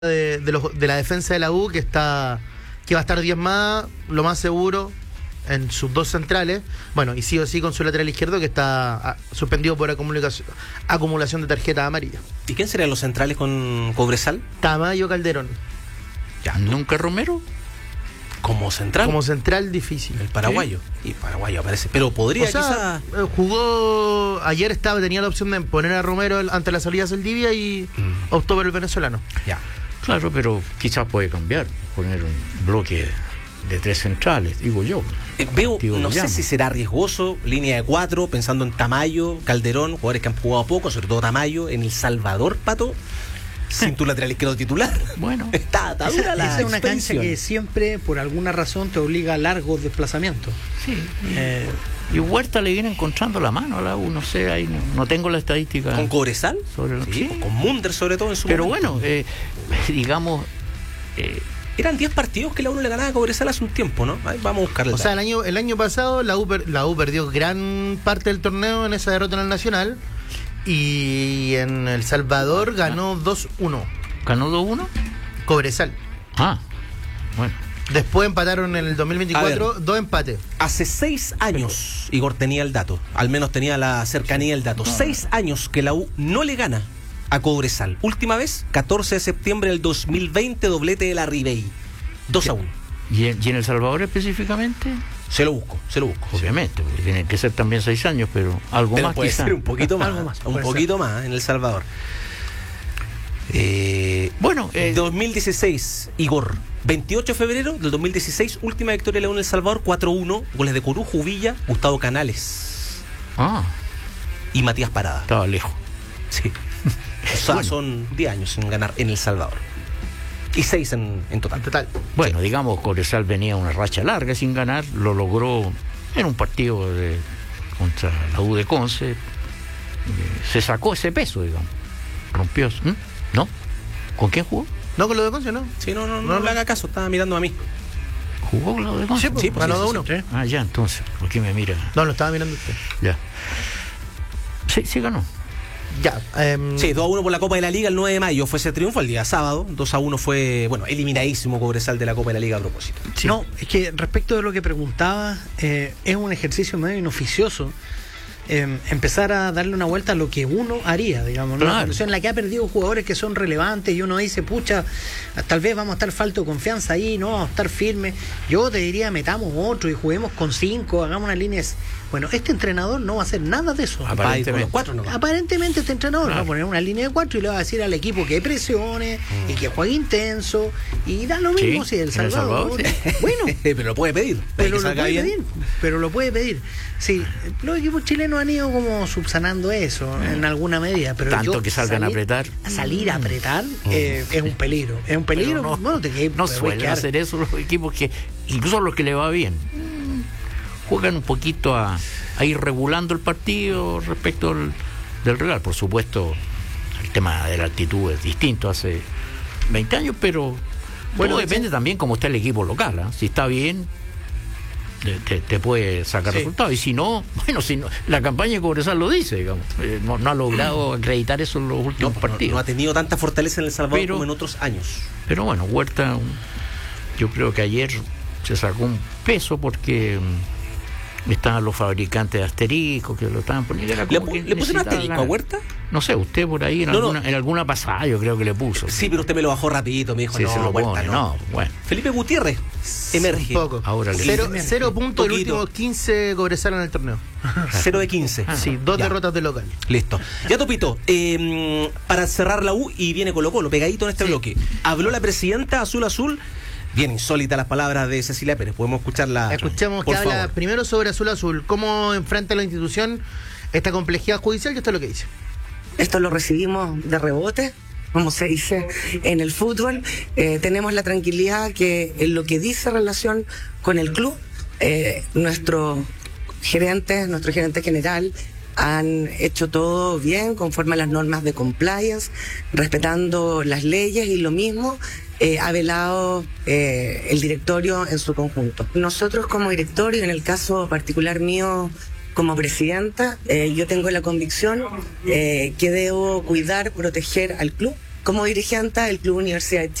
de la defensa de la U, que va a estar diezmada, lo más seguro, en sus dos centrales. Bueno, y sí o sí con su lateral izquierdo, que está suspendido por acumulación de tarjetas amarillas. ¿Y quién serían los centrales con Cobresal? Tamayo, Calderón. Ya, ¿nunca Romero? Como central. Como central difícil. El paraguayo. Sí. Y paraguayo aparece. Pero podría, quizá. Jugó. Ayer tenía la opción de poner a Romero ante la salida Saldivia y optó por el venezolano. Ya. Claro, pero quizás puede cambiar. Poner un bloque de tres centrales, digo yo. No sé si será riesgoso. Línea de 4, pensando en Tamayo, Calderón, jugadores que han jugado poco, sobre todo Tamayo. En El Salvador, Pato. Sin tu lateral izquierdo titular. Bueno, está dura la esa es una expedición. cancha que siempre, por alguna razón, te obliga a largos desplazamientos. Sí. Y Huerta le viene encontrando la mano a la U, no sé, ahí no tengo la estadística. ¿Con Cobresal? Sí. Con Munder, sobre todo, en su Pero momento. bueno, digamos... eran 10 partidos que la U le ganaba a Cobresal hace un tiempo, ¿no? Ahí vamos a buscarle. O sea, el año pasado la U perdió gran parte del torneo en esa derrota en el Nacional. Y en El Salvador ganó 2-1. ¿Ganó 2-1? Cobresal. Bueno. Después empataron en el 2024, 2 empates. Hace 6 años, Igor tenía el dato, al menos tenía la cercanía del dato. 6 años que la U no le gana a Cobresal. Última vez, 14 de septiembre del 2020, doblete de la Ribey. 2-1. ¿Y en El Salvador específicamente? Se lo busco. Obviamente, porque tienen que ser también 6 años, pero algo pero más puede quizá. ser un poquito más. Un poquito más en El Salvador. 2016, Igor. 28 de febrero del 2016, última victoria de la U en El Salvador, 4-1. Goles de Corujo, Villa, Gustavo Canales. Y Matías Parada. Estaba lejos. Sí. O sea, son 10 años sin ganar en El Salvador. Y 6 en total. Bueno, sí. Digamos, Cobresal venía una racha larga sin ganar, lo logró en un partido contra la U de Conce, se sacó ese peso, digamos, rompió, ¿no? ¿Con quién jugó? No, con lo de Conce, ¿no? Sí, no le haga caso, estaba mirando a mí. ¿Jugó con lo de Conce? Sí, ganó 2-1. Sí. Ya, entonces, ¿por qué me mira? No, lo estaba mirando usted. Ya. Sí ganó. Ya, sí, 2-1 por la Copa de la Liga el 9 de mayo fue ese triunfo, el día sábado. 2-1 fue, eliminadísimo Cobresal de la Copa de la Liga a propósito. Sí. No, es que respecto de lo que preguntaba, es un ejercicio medio inoficioso empezar a darle una vuelta a lo que uno haría, digamos, ¿no? Una condición en la que ha perdido jugadores que son relevantes y uno dice, pucha, tal vez vamos a estar falto de confianza ahí, no vamos a estar firmes. Yo te diría, metamos otro y juguemos con 5, hagamos una línea. Bueno, este entrenador no va a hacer nada de eso. Aparentemente este entrenador va a poner una línea de 4 y le va a decir al equipo que presione y que juegue intenso y da lo mismo si El Salvador. Bueno, pero lo puede pedir. Pero lo puede pedir. Sí, los equipos chilenos han ido como subsanando eso en alguna medida. Pero tanto que salgan a apretar. Salir a apretar es un peligro. Es un peligro. No suelen hacer eso los equipos que, incluso los que le va bien, juegan un poquito a ir regulando el partido respecto del rival. Por supuesto, el tema de la actitud es distinto hace 20 años, pero bueno, depende también cómo está el equipo local. Si está bien, te puede sacar resultados. Y si no, la campaña de Cobresal lo dice, digamos. No ha logrado acreditar eso en los últimos partidos. No ha tenido tanta fortaleza en El Salvador como en otros años. Pero bueno, Huerta, yo creo que ayer se sacó un peso porque estaban los fabricantes de asterisco que lo estaban poniendo. ¿Le puso un asterisco a Huerta? No sé, usted por ahí en alguna pasada yo creo que le puso. Sí, pero usted me lo bajó rapidito, me dijo, sí, se lo Huerta, pone, no. Bueno. Felipe Gutiérrez emerge. Un poco. Ahora 0 puntos el último 15 Cobresal en el torneo. 0 de 15. Sí, 2 derrotas de local. Listo. Ya, Topito, para cerrar la U, y viene Colo-Colo, pegadito en este bloque. Habló la presidenta Azul. Bien insólita las palabras de Cecilia Pérez. Podemos escucharla. Escuchemos que habla primero sobre Azul. ¿Cómo enfrenta la institución esta complejidad judicial? Y esto es lo que dice. Esto lo recibimos de rebote, como se dice en el fútbol. Tenemos la tranquilidad que en lo que dice relación con el club, nuestro gerente general, han hecho todo bien, conforme a las normas de compliance, respetando las leyes, y lo mismo ha velado el directorio en su conjunto. Nosotros como directorio, en el caso particular mío como presidenta, yo tengo la convicción que debo cuidar, proteger al club, como dirigente del Club Universidad de